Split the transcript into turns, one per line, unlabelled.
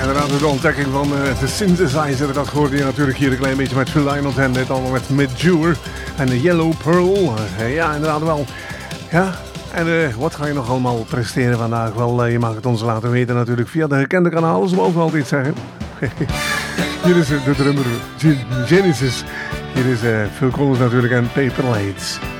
inderdaad de ontdekking van de synthesizer. Dat hoorde je natuurlijk hier een klein beetje met Phil Lynott en dit allemaal met Midjour en de Yellow Pearl. Ja, inderdaad wel. Ja, en wat ga je nog allemaal presteren vandaag? Wel, je mag het ons laten weten natuurlijk via de gekende kanalen, zoals we altijd zeggen. Hier is de drummer Genesis. Hier is Phil Collins natuurlijk en Paper Lights.